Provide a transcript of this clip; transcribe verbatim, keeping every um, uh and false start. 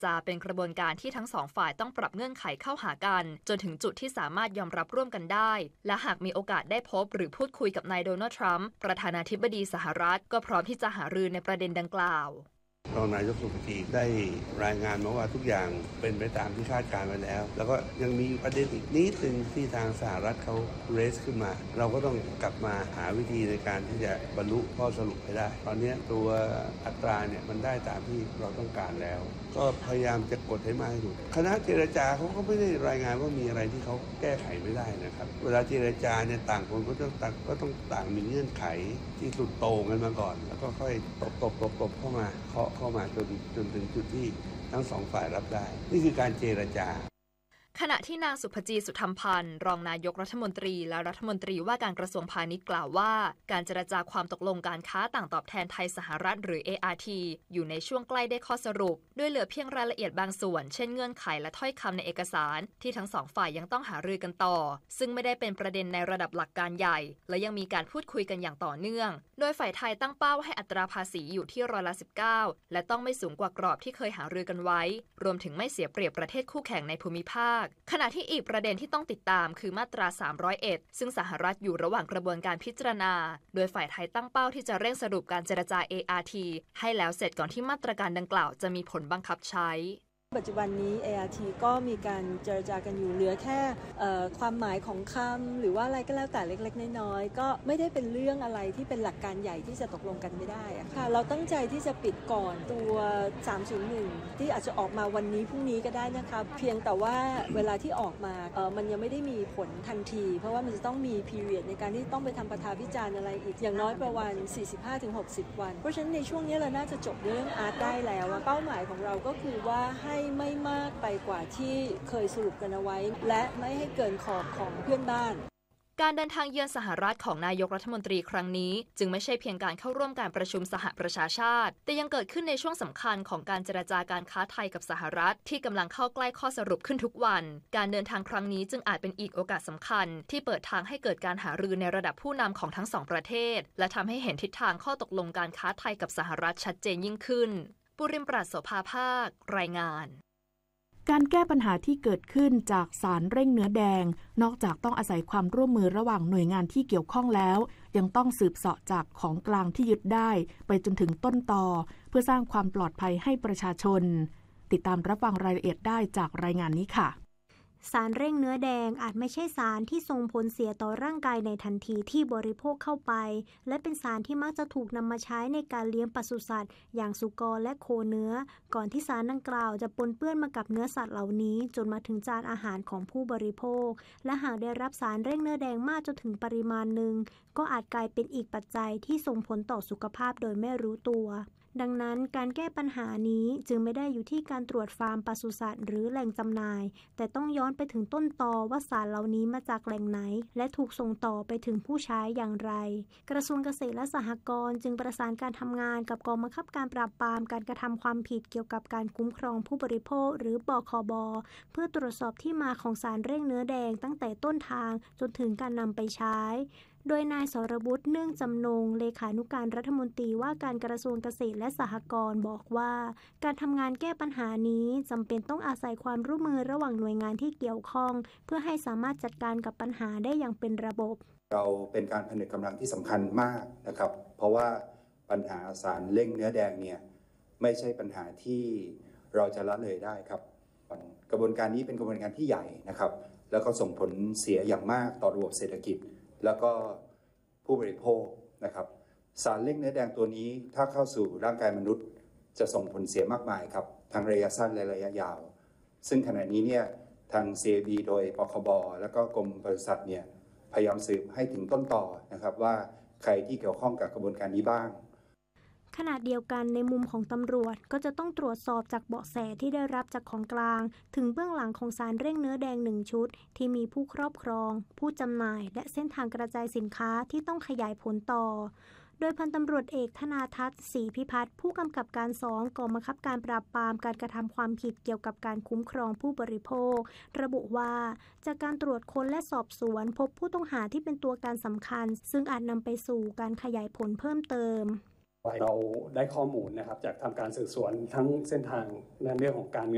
จะเป็นกระบวนการที่ทั้งสองฝ่ายต้องปรับเงื่อนไขเข้าหากันจนถึงจุดที่สามารถยอมรับร่วมกันได้และหากมีโอกาสได้พบหรือพูดคุยกับนายโดนัลด์ทรัมป์ประธานาธิบดีสหรัฐก็พร้อมที่จะหารือในประเด็นดังกล่าวรองนายกสุภกีได้รายงานมาว่าทุกอย่างเป็นไปตามที่คาดการไว้แล้วแล้วก็ยังมีประเด็นอีกนิดนึงที่ทางสหรัฐเขาเรสขึ้นมาเราก็ต้องกลับมาหาวิธีในการที่จะบรรลุข้อสรุปให้ได้ตอนนี้ตัวอัตราเนี่ยมันได้ตามที่เราต้องการแล้วก็พยายามจะกดให้มากที่สุดคณะเจรจาเขาก็ไม่ได้รายงานว่ามีอะไรที่เขาแก้ไขไม่ได้นะครับเวลาเจรจาเนี่ยต่างคนก็ต้องต่างก็ต้องต่างมีเงื่อนไขที่สุดโต่งกันมาก่อนแล้วก็ค่อยตบตบตบตบเข้ามาเคาะเข้ามาจนจนถึงจุดที่ทั้งสองฝ่ายรับได้นี่คือการเจรจาขณะที่นางสุภจีสุธรรมพันธ์รองนายกรัฐมนตรีและรัฐมนตรีว่าการกระทรวงพาณิชย์กล่าวว่าการเจรจาความตกลงการค้าต่างตอบแทนไทยสหรัฐหรือ เอ อาร์ ที อยู่ในช่วงใกล้ได้ข้อสรุปด้วยเหลือเพียงรายละเอียดบางส่วนเช่นเงื่อนไขและถ้อยคำในเอกสารที่ทั้งสองฝ่ายยังต้องหารือกันต่อซึ่งไม่ได้เป็นประเด็นในระดับหลักการใหญ่และยังมีการพูดคุยกันอย่างต่อเนื่องโดยฝ่ายไทยตั้งเป้าให้อัตราภาษีอยู่ที่ร้อยละสิบเก้าและต้องไม่สูงกว่ากรอบที่เคยหารือกันไว้รวมถึงไม่เสียเปรียบประเทศคู่แข่งในภูมิภาคขณะที่อีกประเด็นที่ต้องติดตามคือมาตราสามร้อยเอ็ดซึ่งสหรัฐอยู่ระหว่างกระบวนการพิจารณาโดยฝ่ายไทยตั้งเป้าที่จะเร่งสรุปการเจรจา เอ อาร์ ที ให้แล้วเสร็จก่อนที่มาตรการดังกล่าวจะมีผลบังคับใช้ปัจจุบันนี้ เอ อาร์ ที ก็มีการเจรจากันอยู่เหลือแค่ความหมายของคำหรือว่าอะไรก็แล้วแต่เล็กๆน้อยๆก็ไม่ได้เป็นเรื่องอะไรที่เป็นหลักการใหญ่ที่จะตกลงกันไม่ได้ค่ะเราตั้งใจที่จะปิดก่อนตัวสามศูนย์หนึ่งที่อาจจะออกมาวันนี้พรุ่งนี้ก็ได้นะคะเพียงแต่ว่าเวลาที่ออกมาเอ่อมันยังไม่ได้มีผลทันทีเพราะว่ามันจะต้องมี period ในการที่ต้องไปทำประทาพิจารณ์อะไรอีกอย่างน้อยประมาณ สี่สิบห้าถึงหกสิบ วันเพราะฉะนั้นในช่วงนี้เราน่าจะจบเรื่องอาร์ตได้แล้วเป้าหมายของเราก็คือว่าให้ไม่มากไปกว่าที่เคยสรุปกันเอาไว้และไม่ให้เกินขอบของเพื่อนบ้านการเดินทางเยือนสหรัฐของนายกรัฐมนตรีครั้งนี้จึงไม่ใช่เพียงการเข้าร่วมการประชุมสหประชาชาติแต่ยังเกิดขึ้นในช่วงสำคัญของการเจรจาการค้าไทยกับสหรัฐที่กำลังเข้าใกล้ข้อสรุปขึ้นทุกวันการเดินทางครั้งนี้จึงอาจเป็นอีกโอกาสสำคัญที่เปิดทางให้เกิดการหารือในระดับผู้นำของทั้งสองประเทศและทำให้เห็นทิศทางข้อตกลงการค้าไทยกับสหรัฐชัดเจนยิ่งขึ้นปุริมปราศโสภาภาครายงานการแก้ปัญหาที่เกิดขึ้นจากสารเร่งเนื้อแดงนอกจากต้องอาศัยความร่วมมือระหว่างหน่วยงานที่เกี่ยวข้องแล้วยังต้องสืบเสาะจากของกลางที่ยึดได้ไปจนถึงต้นตอเพื่อสร้างความปลอดภัยให้ประชาชนติดตามรับฟังรายละเอียดได้จากรายงานนี้ค่ะสารเร่งเนื้อแดงอาจไม่ใช่สารที่ส่งผลเสียต่อร่างกายในทันทีที่บริโภคเข้าไปและเป็นสารที่มักจะถูกนำมาใช้ในการเลี้ยงปศุสัตว์อย่างสุกรและโคเนื้อก่อนที่สารดังกล่าวจะปนเปื้อนมากับเนื้อสัตว์เหล่านี้จนมาถึงจานอาหารของผู้บริโภคและหากได้รับสารเร่งเนื้อแดงมากจนถึงปริมาณหนึ่งก็อาจกลายเป็นอีกปัจจัยที่ส่งผลต่อสุขภาพโดยไม่รู้ตัวดังนั้นการแก้ปัญหานี้จึงไม่ได้อยู่ที่การตรวจฟาร์มปศุสัตว์หรือแหล่งจำหน่ายแต่ต้องย้อนไปถึงต้นตอว่าสารเหล่านี้มาจากแหล่งไหนและถูกส่งต่อไปถึงผู้ใช้อย่างไรกระทรวงเกษตรและสหกรณ์จึงประสานการทำงานกับกองบังคับการปราบปรามการกระทำความผิดเกี่ยวกับการคุ้มครองผู้บริโภคหรือปคบ.เพื่อตรวจสอบที่มาของสารเร่งเนื้อแดงตั้งแต่ต้นทางจนถึงการนำไปใช้โดยนายสรวุฒิเนื่องจำนงเลขานุการรัฐมนตรีว่าการกระทรวงเกษตรและสหกรณ์บอกว่าการทำงานแก้ปัญหานี้จำเป็นต้องอาศัยความร่วมมือระหว่างหน่วยงานที่เกี่ยวข้องเพื่อให้สามารถจัดการกับปัญหาได้อย่างเป็นระบบเราเป็นการผนึกกำลังที่สำคัญมากนะครับเพราะว่าปัญหาสารเร่งเนื้อแดงเนี่ยไม่ใช่ปัญหาที่เราจะละเลยได้ครับกระบวนการนี้เป็นกระบวนการที่ใหญ่นะครับแล้วก็ส่งผลเสียอย่างมากต่อระบบเศรษฐกิจแล้วก็ผู้บริโภคนะครับสารเร่งเนื้อแดงตัวนี้ถ้าเข้าสู่ร่างกายมนุษย์จะส่งผลเสียมากมายครับทั้งระยะสั้นและระยะยาวซึ่งขณะนี้เนี่ยทาง ซี เอ บี โดยปคบ.และก็กรมปศุสัตว์เนี่ยพยายามสืบให้ถึงต้นต่อนะครับว่าใครที่เกี่ยวข้องกับกระบวนการนี้บ้างขณะเดียวกันในมุมของตำรวจก็จะต้องตรวจสอบจากเบาะแสที่ได้รับจากของกลางถึงเบื้องหลังของสารเร่งเนื้อแดงหนึ่งชุดที่มีผู้ครอบครองผู้จำหน่ายและเส้นทางกระจายสินค้าที่ต้องขยายผลต่อโดยพันตำรวจเอกธนาทัศน์ศรีพิพัฒน์ผู้กำกับการสองกองบังคับการปราบปรามการกระทำความผิดเกี่ยวกับการคุ้มครองผู้บริโภคระบุว่าจากการตรวจค้นและสอบสวนพบผู้ต้องหาที่เป็นตัวการสำคัญซึ่งอาจนำไปสู่การขยายผลเพิ่มเติมเราได้ข้อมูลนะครับจากทำการสืบสวนทั้งเส้นทางในเรื่องของการเงิน